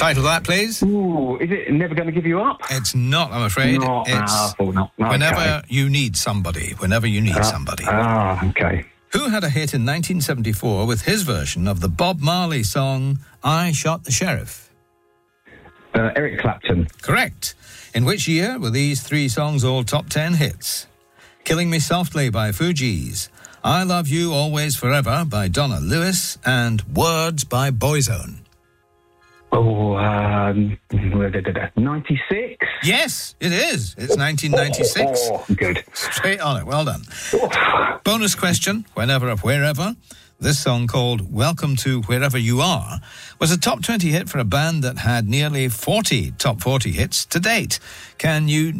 Title of that, please? Ooh, is it Never Gonna Give You Up? It's not, I'm afraid. Not, It's not. Whenever You Need Somebody. Whenever You Need Somebody. Okay. Who had a hit in 1974 with his version of the Bob Marley song, I Shot the Sheriff? Eric Clapton. Correct. In which year were these three songs all top 10 hits? Killing Me Softly by Fugees, I Love You Always Forever by Donna Lewis, and Words by Boyzone. 96? Yes, it is. It's 1996. Oh, good. Straight on it. Well done. Bonus question, wherever. This song, called Welcome to Wherever You Are, was a top 20 hit for a band that had nearly 40 top 40 hits to date. Can you